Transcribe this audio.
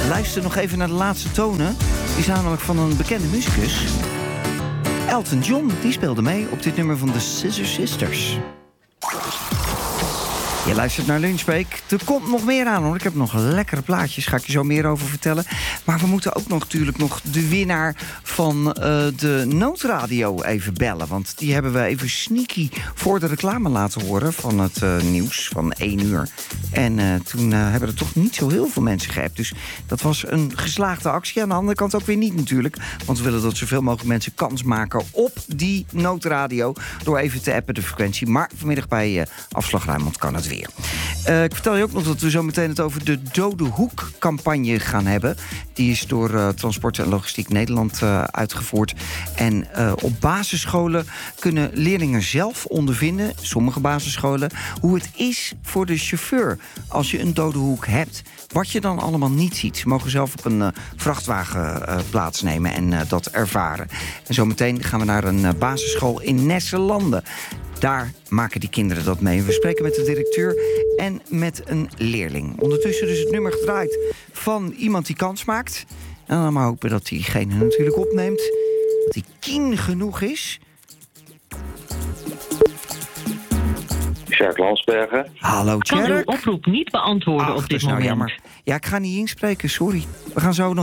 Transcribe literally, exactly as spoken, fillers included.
Luister nog even naar de laatste tonen. Die zijn namelijk van een bekende muzikus. Elton John, die speelde mee op dit nummer van de Scissor Sisters. Je luistert naar Lunchbreak. Er komt nog meer aan, hoor. Ik heb nog lekkere plaatjes, ga ik je zo meer over vertellen. Maar we moeten ook nog natuurlijk nog de winnaar van uh, de noodradio even bellen. Want die hebben we even sneaky voor de reclame laten horen van het uh, nieuws van één uur. En uh, toen uh, hebben er toch niet zo heel veel mensen geappt. Dus dat was een geslaagde actie. Aan de andere kant ook weer niet natuurlijk. Want we willen dat zoveel mogelijk mensen kans maken op die noodradio. Door even te appen de frequentie. Maar vanmiddag bij uh, Afslag Rijnmond kan het weer. Uh, ik vertel je ook nog dat we zo meteen het over de Dode Hoek-campagne gaan hebben. Die is door uh, Transport en Logistiek Nederland uh, uitgevoerd. En uh, op basisscholen kunnen leerlingen zelf ondervinden, sommige basisscholen, hoe het is voor de chauffeur als je een dode hoek hebt. Wat je dan allemaal niet ziet. Ze mogen zelf op een uh, vrachtwagen uh, plaatsnemen en uh, dat ervaren. En zometeen gaan we naar een uh, basisschool in Nesselanden. Daar maken die kinderen dat mee. We spreken met de directeur en met een leerling. Ondertussen dus het nummer gedraaid van iemand die kans maakt. En dan maar hopen dat diegene natuurlijk opneemt. Dat hij keen genoeg is. Sjerk Landsbergen. Hallo, Kan uw Tjerk. oproep niet beantwoorden Ach, op dat dit is nou moment. jammer. Ja, ik ga niet inspreken, sorry. We gaan zo nog